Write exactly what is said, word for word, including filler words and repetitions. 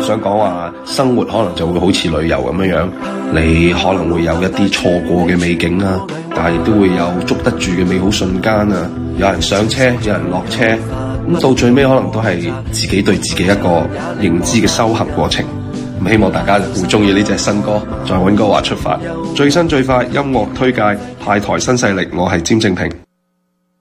想講話生活可能就會好似旅遊咁樣樣，你可能會有一啲錯過嘅美景啊，但係亦都會有捉得住嘅美好瞬間啊。有人上車，有人落車，咁到最尾可能都係自己對自己一個認知嘅修合過程。咁希望大家會中意呢隻新歌，在溫哥華出發。最新最快音樂推介，派台新勢力，我係詹正廷。